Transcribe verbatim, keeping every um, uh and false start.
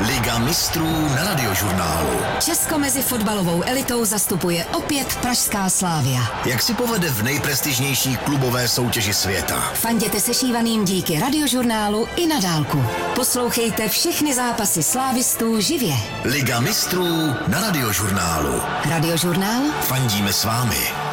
Liga mistrů na Radiožurnálu. Česko mezi fotbalovou elitou zastupuje opět pražská Slavia. Jak si povede v nejprestižnější klubové soutěži světa? Fanděte sešívaným díky Radiožurnálu i na dálku. Poslouchejte všechny zápasy slávistů živě. Liga mistrů na Radiožurnálu. Radiožurnál? Fandíme s vámi.